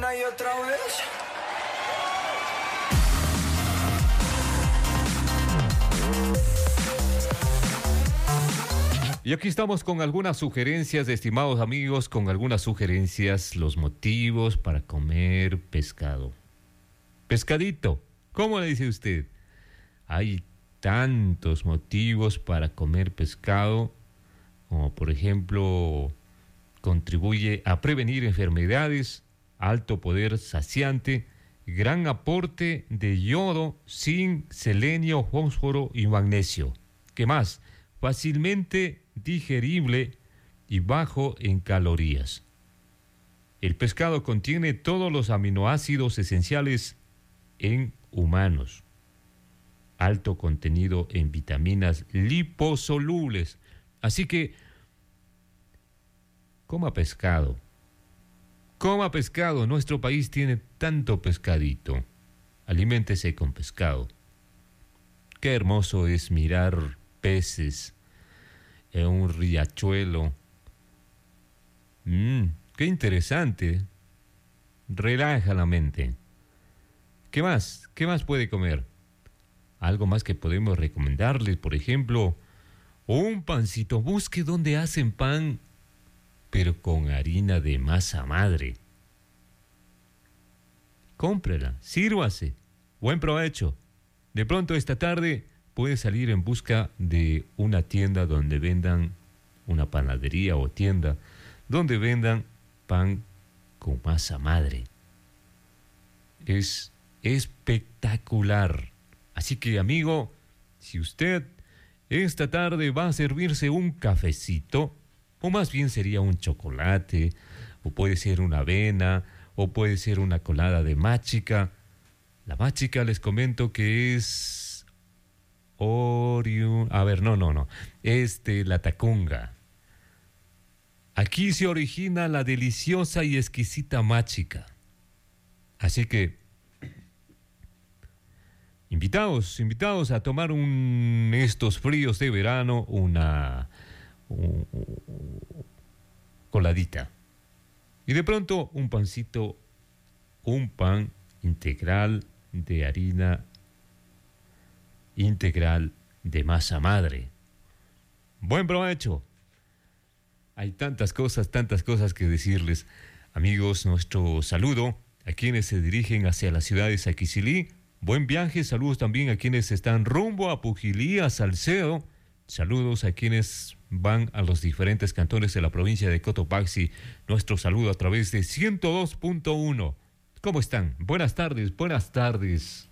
una y otra vez. Y aquí estamos con algunas sugerencias, estimados amigos, con algunas sugerencias, los motivos para comer pescado. Pescadito, ¿cómo le dice usted? Hay tantos motivos para comer pescado, como por ejemplo, contribuye a prevenir enfermedades, alto poder saciante, gran aporte de yodo, zinc, selenio, fósforo y magnesio. ¿Qué más? Fácilmente digerible y bajo en calorías. El pescado contiene todos los aminoácidos esenciales en humanos. Alto contenido en vitaminas liposolubles. Así que, coma pescado. Coma pescado. Nuestro país tiene tanto pescadito. Aliméntese con pescado. Qué hermoso es mirar peces en un riachuelo. Qué interesante. Relaja la mente. ¿Qué más? ¿Qué más puede comer? Algo más que podemos recomendarles, por ejemplo, un pancito. Busque donde hacen pan, pero con harina de masa madre. Cómprela, sírvase. Buen provecho. De pronto esta tarde puede salir en busca de una tienda donde vendan, una panadería o tienda, donde vendan pan con masa madre. Es espectacular. Así que, amigo, si usted esta tarde va a servirse un cafecito, o más bien sería un chocolate, o puede ser una avena, o puede ser una colada de máchica. La máchica les comento que es la tacunga. Aquí se origina la deliciosa y exquisita máchica. Así que invitados a tomar estos fríos de verano, una coladita. Y de pronto un pancito, un pan integral de harina integral de masa madre. Buen provecho. Hay tantas cosas que decirles. Amigos, nuestro saludo a quienes se dirigen hacia la ciudad de Saquicilí. Buen viaje, saludos también a quienes están rumbo a Pujilí, a Salcedo. Saludos a quienes van a los diferentes cantones de la provincia de Cotopaxi. Nuestro saludo a través de 102.1. ¿Cómo están? Buenas tardes.